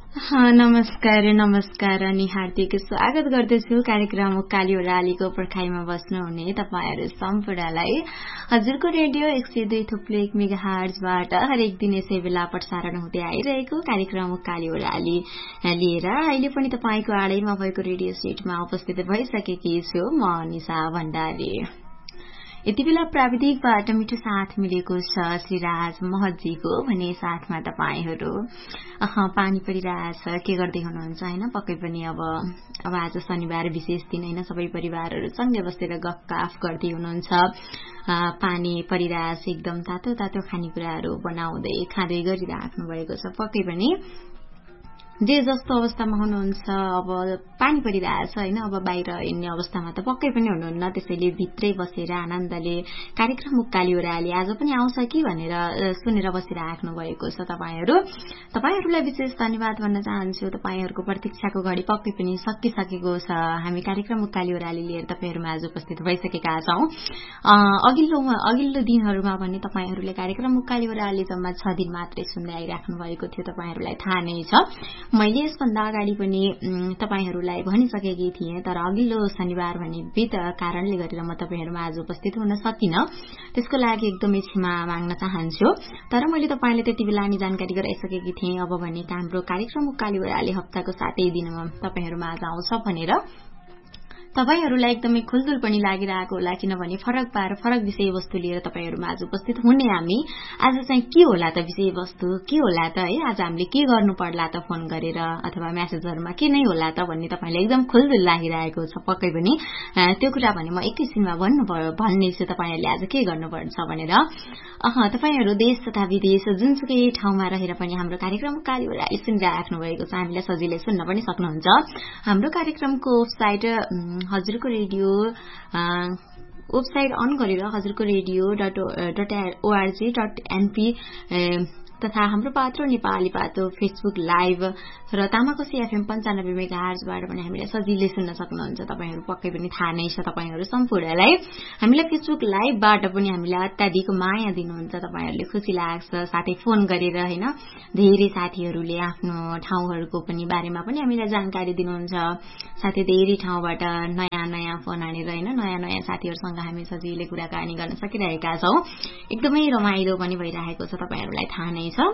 नमस्कार अनि हार्दिक स्वागत गर्दछु कार्यक्रम उकाली ओह्रालीको पर्खाइमा बस्नुहुने तपाईहरू सम्पूर्णलाई हजुरको रेडियो 102.1 मेगाहर्जबाट हरेक दिन यसै बेला प्रसारण हुँदै आइरहेको कार्यक्रम उकाली ओह्राली लिएर अहिले पनि तपाईको आडैमा भएको रेडियो सेटमा उपस्थित भइसकेकी छु म निशा भण्डारी। यति बेला प्राविधिकबाट मिठो साथ मिलेको छ श्री राज महतजीको भने साथमा तपाईहरू पानी परिरहेछ के गर्दै हुनुहुन्छ हैन पक्कै पनि अब आज शनिबार विशेष दिन हैन सबै परिवारहरू सँगै बसेर गफकाफ गर्दै हुनुहुन्छ। पानी परिरहेछ एकदम तातो तातो खानेकुराहरू बनाउँदै खाँदै गरिराख्नु भएको छ। पक्कै पनि जे जस्तो अवस्थामा हुनुहुन्छ अब पानी परिरहेछ हैन अब बाहिर हिँड्ने अवस्थामा त पक्कै पनि हुनुहुन्न, त्यसैले भित्रै बसेर आनन्दले कार्यक्रम उकाली ओह्राली आज पनि आउँछ कि भनेर सुनेर बसिराख्नु भएको छ। तपाईहरूलाई विशेष धन्यवाद भन्न चाहन्छु। तपाईहरूको प्रतीक्षाको घडी पक्कै पनि सकिसकेको छ। हामी कार्यक्रम उकाली ओह्राली लिएर तपाईहरुमा आज उपस्थित भइसकेका छौं। अघिल्लो दिनहरुमा भने तपाईहरूले कार्यक्रम उकाली ओह्राली जम्मा 6 दिन मात्रै सुन्दै आइराख्नु भएको थियो, तपाईहरूलाई थाहा नै छ। मैले यसभन्दा अगाडि पनि तपाईहरूलाई भनिसकेकी थिएँ, तर अघिल्लो शनिबार भने विविध कारणले गरेर म तपाईहरुमा आज उपस्थित हुन सकिन, त्यसको लागि एकदमै क्षमा माग्न चाहन्छु। तर मैले तपाईलाई त्यति बेला नि जानकारी गराइसकेकी थिएँ अब भने हाम्रो कार्यक्रम उकाली ओह्राली हप्ताको 7 दिनमा तपाईहरुमा आज आउँछ भनेर। तपाईहरूलाई एकदमै खुलदुल पनि लागिरहेको होला, किनभने फरक विषयवस्तु लिएर तपाईहरुमा आज उपस्थित हुने हामी। आज चाहिँ के होला त विषयवस्तु, के होला त है, आज हामीले के गर्नु पर्ला त फोन गरेर अथवा मेसेजहरुमा के नै होला त भन्ने तपाईलाई एकदम खुलदुल लागिरहेको छ। पक्कै पनि त्यो कुरा भने म एकैछिनमा भन्ने छु तपाईहरुले आज के गर्नुपर्छ भनेर। तपाईहरु देश तथा विदेश जुनसुकै ठाउँमा रहेर पनि हाम्रो कार्यक्रम उकाली ओह्राली सुनिराख्नु भएको छ, हामीलाई सजिलै सुन्न पनि सक्नुहुन्छ। हाम्रो कार्यक्रमको वेबसाइट हजुरको रेडियो वेबसाइट अन गरेर हजुरको radio.org.np तथा हाम्रो पात्रो नेपाली पातो फेसबुक लाइभ र तामाकोसी एफएम 95 मेगाहर्जबाट पनि हामीलाई सजिलै सुन्न सक्नुहुन्छ। तपाईहरु पक्कै पनि थाहा नै छ तपाईहरु सम्पूर्णलाई। हामीलाई फेसबुक लाइभबाट पनि हामीलाई अत्याधिक माया दिनुहुन्छ, तपाईहरुले खुसी लाग्छ। साथै फोन गरेर हैन धेरै साथीहरुले आफ्नो ठाउँहरुको पनि बारेमा पनि हामीलाई जानकारी दिनुहुन्छ। साथै धेरै ठाउँबाट नयाँ फोन हानेर हैन नयाँ साथीहरुसँग हामी सजिलै कुराकानी गर्न सकिरहेका छौं। एकदमै रमाइलो पनि भइरहेको छ, तपाईहरुलाई थाहा नै छ।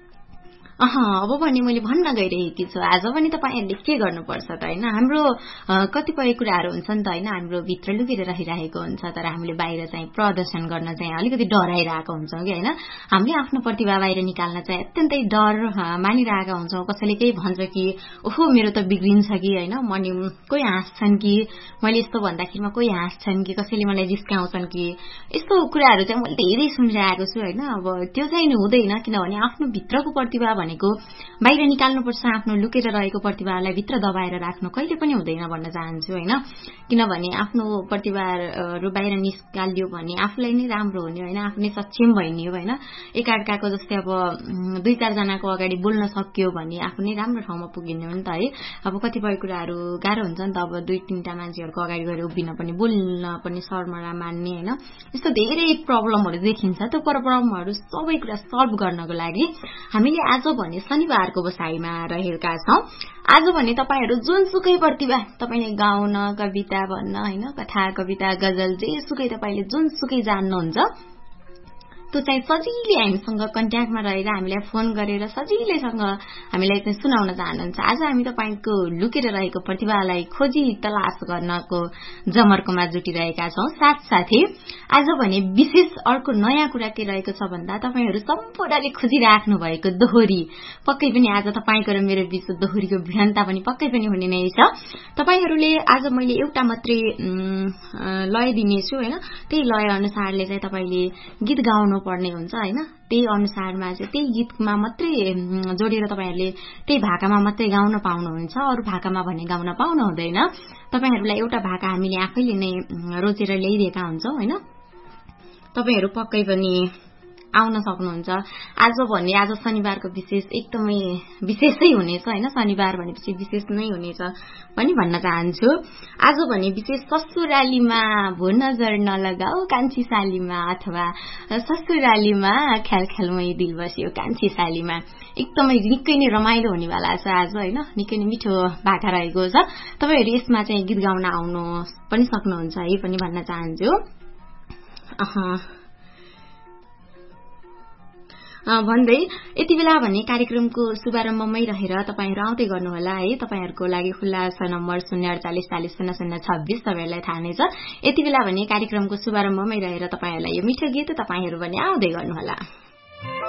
अब भने मैले भन्न गइरहेकी छु आज पनि तपाईहरुले के गर्नुपर्छ त हैन। हाम्रो कतिपय कुराहरु हुन्छन् त हैन, हाम्रो भित्र लुकेर रहिरहेको हुन्छ, तर हामीले बाहिर चाहिँ प्रदर्शन गर्न चाहिँ अलिकति डराइरहेको हुन्छौं कि हैन। हामीले आफ्नो प्रतिभा बाहिर निकाल्न चाहिँ अत्यन्तै डर मानिरहेका हुन्छौं। कसैले केही भन्छ कि ओहो मेरो त बिग्रिन्छ कि हैन, मनी कोही हाँस्छन् कि मैले यस्तो भन्दाखेरिमा कोही हाँस्छन् कि कसैले मलाई जिस्काउँछन् कि, यस्तो कुराहरु चाहिँ मैले धेरै सुनिरहेको छु हैन। अब त्यो चाहिँ हुँदैन, किनभने आफ्नो भित्रको प्रतिभा भनेको बाहिर निकाल्नुपर्छ। आफ्नो लुकेर रहेको प्रतिभालाई भित्र दबाएर राख्नु कहिले पनि हुँदैन भन्न चाहन्छु हैन। किनभने आफ्नो प्रतिभाहरु बाहिर निकालियो भने आफूलाई नै राम्रो हुने हैन, आफू नै सक्षम भइने हो हैन। एकाअर्काको जस्तै अब 2-4 जनाको अगाडि बोल्न सक्यो भने आफू नै राम्रो ठाउँमा पुगिने हो नि त है। अब कतिपय कुराहरु गाह्रो हुन्छ नि त, अब 2-3टा मान्छेहरुको अगाडि गएर उभिन पनि बोल्न पनि शर्मरा मान्ने हैन, यस्तो धेरै प्रब्लमहरु देखिन्छ। त्यो प्रब्लमहरु सबै कुरा सल्भ गर्नको लागि हामीले आज भने शनिबारको बसाइमा रहेका छौं। आज भने तपाईहरु जुनसुकै प्रतिभा, तपाईले गाउन, कविता भन्न हैन, कथा कविता गजल जेसुकै तपाईले जुनसुकै जान्नुहुन्छ त्यो चाहिँ सजिलै हामीसँग कन्ट्याक्टमा रहेर हामीलाई फोन गरेर सजिलैसँग हामीलाई चाहिँ सुनाउन चाहनुहुन्छ। आज हामी तपाईको लुकेर रहेको प्रतिभालाई खोजी तलास गर्नको जमर्कोमा जुटिरहेका छौं। साथसाथै आज भने विशेष अर्को नयाँ कुरा के रहेको छ भन्दा तपाईहरु सम्पूर्णले खोजिराख्नु भएको दोहोरी पक्कै पनि आज तपाईको र मेरो बीच दोहोरीको भिडन्त पनि पक्कै पनि हुने नै छ। तपाईहरुले आज मैले एउटा मात्रै लय दिनेछु हैन, त्यही लय अनुसारले चाहिँ तपाईले गीत गाउनु पर्ने हुन्छ हैन। त्यही अनुसारमा चाहिँ त्यही गीतमा मात्रै जोडेर तपाईहरुले त्यही भाकामा मात्रै गाउन पाउनुहुन्छ, अरु भाकामा भने गाउन पाउनु हुँदैन। तपाईहरुलाई एउटा भाका हामीले आफैले नै रोजेर ल्याइदिएका हुन्छौं हैन। तपाईहरु पक्कै पनि आउन सक्नुहुन्छ। आज शनिबारको विशेष एकदमै विशेषै हुनेछ होइन, शनिबार भनेपछि विशेष नै हुनेछ पनि भन्न चाहन्छु। आज भने विशेष ससुरालीमा भो नजर नलगाऊ कान्छी सालीमा, अथवा ससुरालीमा ख्याल ख्यालमै दिल बस्यो कान्छी सालीमा, एकदमै निकै नै रमाइलो हुनेवाला छ आज होइन, निकै नै मिठो भाका रहेको छ। तपाईँहरू यसमा चाहिँ गीत गाउन आउनु पनि सक्नुहुन्छ है पनि भन्न चाहन्छु। भन्दै यति बेला भने कार्यक्रमको शुभारम्भमै रहेर तपाईँहरू आउँदै गर्नुहोला है। तपाईँहरूको लागि खुल्ला छ नम्बर 048400026। तपाईँहरूलाई थाहा नै छ। यति बेला भने कार्यक्रमको शुभारम्भमै रहेर तपाईँहरूलाई यो मिठो गीत तपाईँहरू भने आउँदै गर्नुहोला।